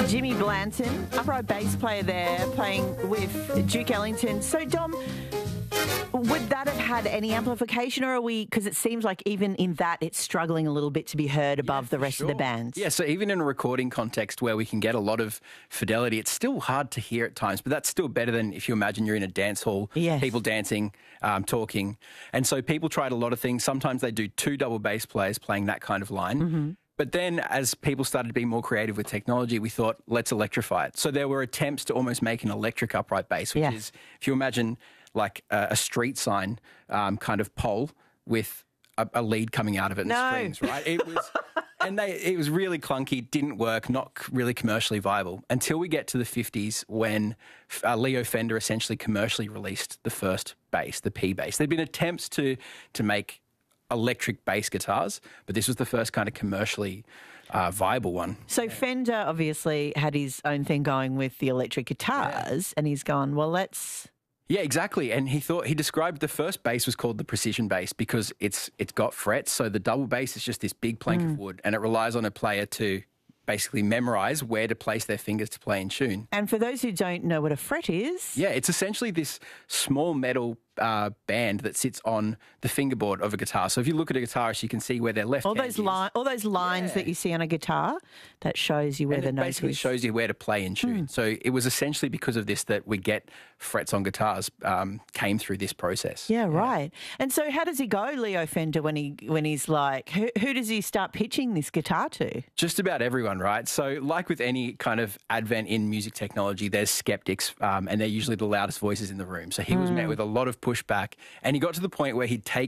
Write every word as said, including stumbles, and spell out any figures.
Jimmy Blanton, upright bass player there, playing with Duke Ellington. So, Dom, would that have had any amplification, or are we, because it seems like even in that it's struggling a little bit to be heard above yeah, the rest sure. of the bands? Yeah, so even in a recording context where we can get a lot of fidelity, it's still hard to hear at times, but that's still better than if you imagine you're in a dance hall, yes. people dancing, um, talking. And so people tried a lot of things. Sometimes they do two double bass players playing that kind of line. Mm-hmm. But then as people started to be more creative with technology, we thought, let's electrify it. So there were attempts to almost make an electric upright bass, which yeah. is, if you imagine like a, a street sign um, kind of pole with a, a lead coming out of it and no. strings, right? It was, and they, it was really clunky, didn't work, not really commercially viable until we get to the fifties when uh, Leo Fender essentially commercially released the first bass, the P bass. There'd been attempts to to make electric bass guitars, but this was the first kind of commercially uh, viable one. So Fender obviously had his own thing going with the electric guitars, yeah. and he's gone, well, let's... Yeah, exactly. And he thought he described the first bass was called the precision bass because it's it's got frets. So the double bass is just this big plank mm. of wood, and it relies on a player to basically memorize where to place their fingers to play in tune. And for those who don't know what a fret is... Yeah, it's essentially this small metal uh, band that sits on the fingerboard of a guitar. So if you look at a guitarist, you can see where their left all hand those is. li- All those lines yeah. that you see on a guitar, that shows you where and the it note basically is. shows you where to play in tune. Mm. So it was essentially because of this that we get frets on guitars um, came through this process. Yeah, yeah, right. And so how does he go, Leo Fender, when he when he's like, who, who does he start pitching this guitar to? Just about everyone, right? So like with any kind of advent in music technology, there's skeptics um, and they're usually the loudest voices in the room. So he was mm. met with a lot of pushback, and he got to the point where he'd take